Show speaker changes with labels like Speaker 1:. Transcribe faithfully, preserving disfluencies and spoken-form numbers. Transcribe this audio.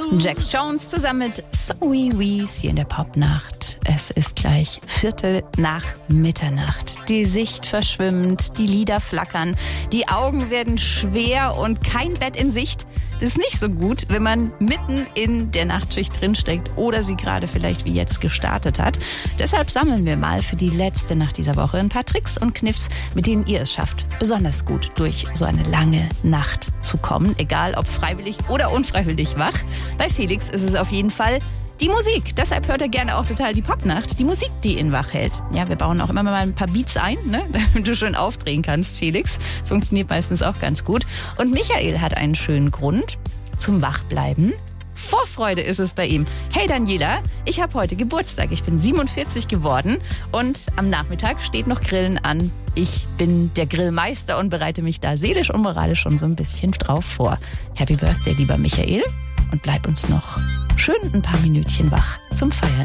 Speaker 1: Jax Jones zusammen mit Zoe Wees hier in der Popnacht. Es ist gleich Viertel nach Mitternacht. Die Sicht verschwimmt, die Lider flackern, die Augen werden schwer und kein Bett in Sicht. Das ist nicht so gut, wenn man mitten in der Nachtschicht drinsteckt oder sie gerade vielleicht wie jetzt gestartet hat. Deshalb sammeln wir mal für die letzte Nacht dieser Woche ein paar Tricks und Kniffs, mit denen ihr es schafft, besonders gut durch so eine lange Nacht zu kommen. Egal ob freiwillig oder unfreiwillig wach. Bei Felix ist es auf jeden Fall die Musik. Deshalb hört er gerne auch total die Popnacht. Die Musik, die ihn wach hält. Ja, wir bauen auch immer mal ein paar Beats ein, ne, damit du schön aufdrehen kannst, Felix. Das funktioniert meistens auch ganz gut. Und Michael hat einen schönen Grund zum Wachbleiben. Vorfreude ist es bei ihm. Hey Daniela, ich habe heute Geburtstag. Ich bin siebenundvierzig geworden und am Nachmittag steht noch Grillen an. Ich bin der Grillmeister und bereite mich da seelisch und moralisch schon so ein bisschen drauf vor. Happy Birthday, lieber Michael. Und bleib uns noch schön ein paar Minütchen wach zum Feiern.